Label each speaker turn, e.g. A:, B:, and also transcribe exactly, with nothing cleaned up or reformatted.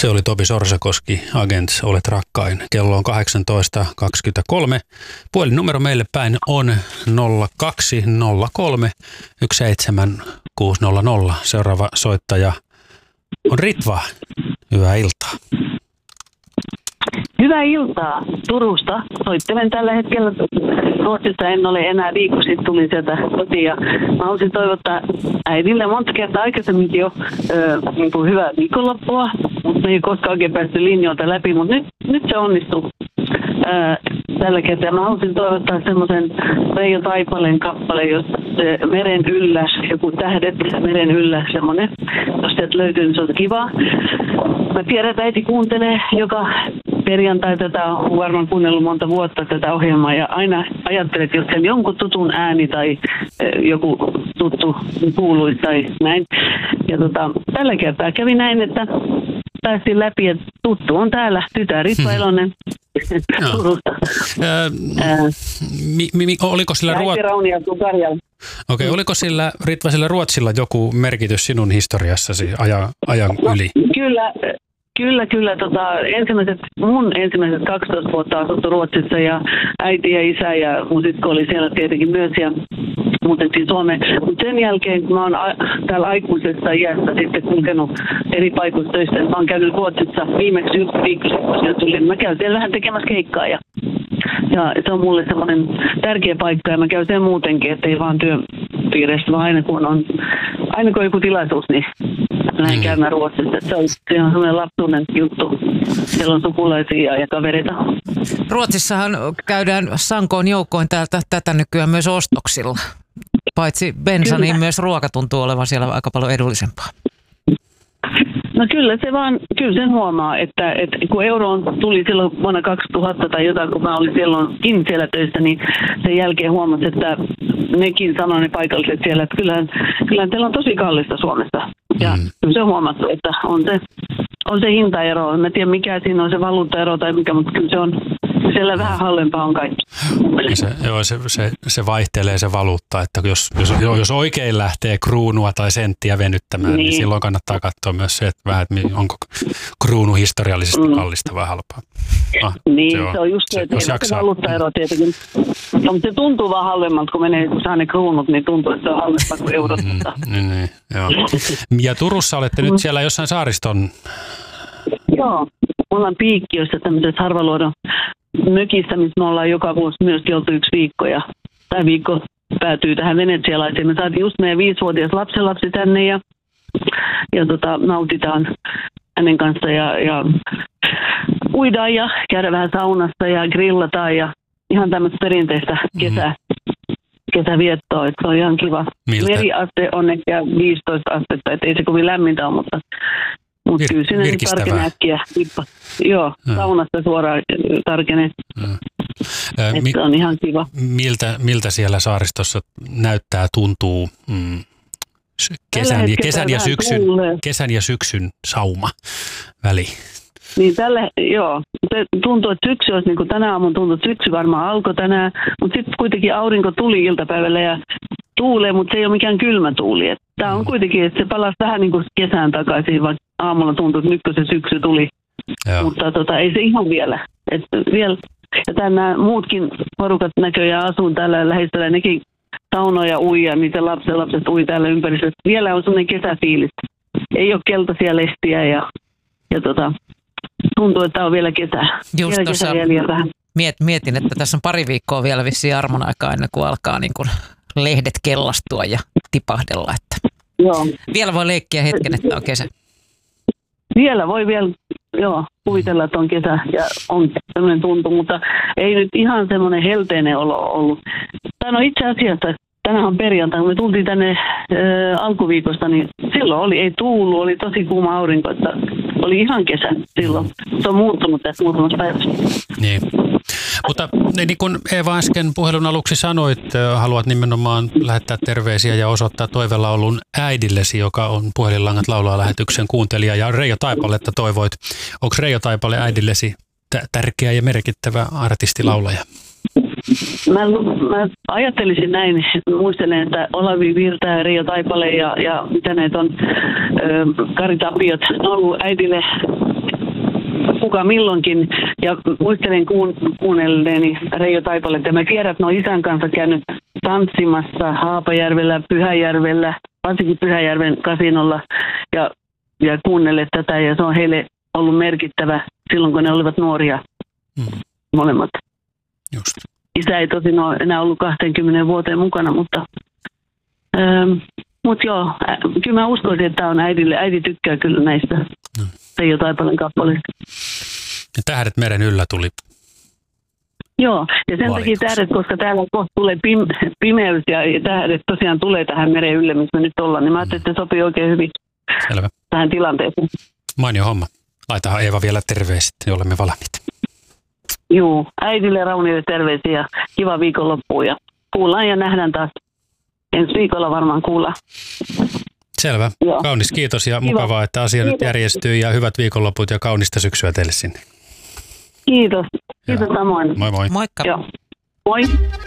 A: Se oli Topi Sorsakoski, Agents, olet rakkain. Kello on kahdeksantoista kaksikymmentäkolme. Puhelinnumero meille päin on nolla kaksi nolla kolme yksi seitsemän kuusi nolla nolla. Seuraava soittaja on Ritva. Hyvää iltaa.
B: Hyvää iltaa Turusta. Soittelen tällä hetkellä Ruotsista. En ole enää viikko sitten, tulin sieltä kotiin ja mä haluaisin toivottaa äidille monta kertaa aikaisemminkin jo ö, niin kuin hyvää viikonloppua, mutta me ei koskaan oikein päästy linjoilta läpi, mutta nyt, nyt se onnistuu ö, tällä kertaa. Mä haluaisin toivottaa semmoisen Reijo Taipaleen kappale, jos se meren yllä, joku tähdet meren yllä, semmoinen, jos sieltä löytyy, niin se on kiva. Mä tiedän, että äiti kuuntelee joka perjantai, tätä on varmaan kuunnellut monta vuotta tätä ohjelmaa ja aina ajattelet, että jos siellä jonkun tutun ääni tai joku tuttu kuuluisi tai näin. Ja tota, tällä kertaa kävi näin, että päästiin läpi, että tuttu on täällä, tytär Ritva Elonen Turusta.
A: Mi, mi, oliko sillä ruot... Okei,
B: mm.
A: oliko sillä Ritva sillä Ruotsilla joku merkitys sinun historiassasi ajan, ajan yli?
B: No, kyllä. Kyllä, kyllä. Tota, ensimmäiset, mun ensimmäiset kaksitoista vuotta asuttu Ruotsissa ja äiti ja isä ja mun sisko oli siellä tietenkin myös ja muutettiin Suomeen. Mutta sen jälkeen, kun mä oon a- täällä aikuisessa iässä sitten kulkenut eri paikoissa töissä, mä oon käynyt Ruotsissa viimeksi yksi viikko sitten, tulin. Mä käyn siellä vähän tekemässä keikkaa ja, ja se on mulle semmoinen tärkeä paikka ja mä käyn sen muutenkin, ettei vaan työpiireistä, vaan aina kun on, aina kun on joku tilaisuus, niin lähdin mm. käymään Ruotsissa. Se on, se on sellainen lapsuuden juttu. Siellä on sukulaisia ja kavereita.
C: Ruotsissahan käydään sankoon joukkoin täältä tätä nykyään myös ostoksilla. Paitsi bensa, kyllä, niin myös ruoka tuntuu olevan siellä aika paljon edullisempaa.
B: No kyllä se vaan, kyllä sen huomaa, että, että kun euroon tuli silloin vuonna kaksituhatta tai jotain, kun mä olin silloinkin siellä töissä, niin sen jälkeen huomasin, että nekin sanoi ne paikalliset siellä, että kyllähän, kyllähän teillä on tosi kallista Suomessa. Ja mm. kyllä se on huomattu, että on se, on se hintaero. Mä en tiedä mikä siinä on se valuuttaero tai mikä, mutta kyllä se on, siellä vähän halvempaa on kaikki.
A: Se, joo, se, se, se vaihtelee se valuutta, että jos, jos, jos oikein lähtee kruunua tai senttiä venyttämään, niin, niin silloin kannattaa katsoa myös se, että, vähän, että onko kruunu historiallisesti mm. kallista vai halpaa. Ah,
B: niin, se on, se on just se, että se, se valuuttaero tietenkin. No, mutta se tuntuu vaan halvemmalta, kun menee, kun saa ne kruunut, niin tuntuu, että se on halvempaa kuin eurot.
A: Mm, niin, niin, joo. Ja Turussa olette nyt siellä jossain saariston...
B: Joo, me ollaan Piikkiössä tämmöisessä harvaluodon mökissä, missä me ollaan joka vuosi myöskin oltu yksi viikko. Ja tämä viikko päätyy tähän venetsialaiseen. Me saatiin just meidän viisivuotias lapsenlapsi tänne ja, ja tota, nautitaan hänen kanssa ja, ja uidaan ja käydään vähän saunassa ja grillataan ja ihan tämmöistä perinteistä kesää. Mm. kesäviettoa, että se on ihan kiva.
A: Miltä?
B: Meriaste on ehkä viisitoista astetta, että ei se kovin lämmintä ole, mutta, mutta Vir- kyllä sinne tarkenee äkkiä. Joo, mm. saunasta suoraan tarkenee. Mm. Että Mi- on ihan kiva.
A: Miltä, miltä siellä saaristossa näyttää, tuntuu mm, kesän, ja, kesän, ja syksyn, kesän ja syksyn sauma väli?
B: Niin tälle, joo. Se tuntuu, että syksy olisi, niin kuin tänä aamun tuntuu, että syksy varmaan alkoi tänään, mutta sitten kuitenkin aurinko tuli iltapäivällä ja tuulee, mutta se ei ole mikään kylmä tuuli. Tämä on kuitenkin, että se palasi vähän niin kuin kesään takaisin, vaikka aamulla tuntuu, että nyt kun se syksy tuli. Joo. Mutta tota, ei se ihan vielä. Että vielä. Ja tänään muutkin porukat näköjään asuu täällä läheisellä, nekin saunoja ui ja niitä lapsenlapset ui täällä ympäristössä. Vielä on sellainen kesäfiilis. Ei ole keltaisia lehtiä ja, ja tota, tuntuu, että on vielä kesä.
C: Just
B: vielä
C: tuossa miet, mietin, että tässä on pari viikkoa vielä vissiin armon aikaa ennen kuin alkaa niin kuin lehdet kellastua ja tipahdella. Että
B: joo.
C: Vielä voi leikkiä hetken, että on kesä.
B: Vielä voi vielä joo, kuvitella, että on kesä ja on sellainen tuntu, mutta ei nyt ihan semmoinen helteinen olo ollut. Tämä on itse asiassa, tänään on perjantai, kun me tultiin tänne äh, alkuviikosta, niin silloin oli, ei tuulu, oli tosi kuuma aurinko, että oli ihan kesä silloin. Se on muuttunut tässä muutamassa päivässä.
A: Niin. Mutta niin kuin Eeva äsken puhelun aluksi sanoit, haluat nimenomaan lähettää terveisiä ja osoittaa toivelaulun äidillesi, joka on Puhelinlangat laulaa lähetyksen kuuntelija, ja Reijo Taipaletta toivoit. Onko Reijo Taipale äidillesi t- tärkeä ja merkittävä artistilaulaja?
B: Mä, mä ajattelisin näin, muistelen, että Olavi Virta ja Reijo Taipale ja, ja mitä näitä on, ö, Kari Tapiot, ne on ollut äidille kuka milloinkin. Ja muistelen kuun, kuunnelleeni Reijo Taipalle, että mä tiedän, että ne on isän kanssa käynyt tanssimassa Haapajärvellä, Pyhäjärvellä, varsinkin Pyhäjärven kasinolla ja, ja kuunnelleet tätä. Ja se on heille ollut merkittävä silloin, kun ne olivat nuoria mm. molemmat.
A: Just.
B: Isä ei tosin ole enää ollut kaksikymmentä vuoteen mukana, mutta... Ähm, Mutta joo, ä, kyllä mä uskoisin, että tämä on äidille. Äiti tykkää kyllä näistä no. Reijo Taipaleen kappaleista.
A: Ja Tähdet meren yllä tuli.
B: Joo, ja sen takia tähdet, koska täällä kohta tulee pim- pimeys ja tähdet tosiaan tulee tähän meren ylle, missä me nyt ollaan, niin mä ajattelin, että se sopii oikein hyvin
A: Selvä.
B: tähän tilanteeseen.
A: Mainio homma. Laitahan Eeva vielä terveiset, niin olemme valmiita.
B: Joo, äidille Raunille terveisiä ja kiva viikonloppua ja kuullaan ja nähdään taas. Ensi viikolla varmaan kuullaan.
A: Selvä. Joo. Kaunis kiitos ja kiva. Mukavaa, että asia kiitos. Nyt järjestyy ja hyvät viikonloput ja kaunista syksyä teille sinne.
B: Kiitos. Kiitos samoin.
A: Moi moi.
C: Moikka.
B: Joo. Moi.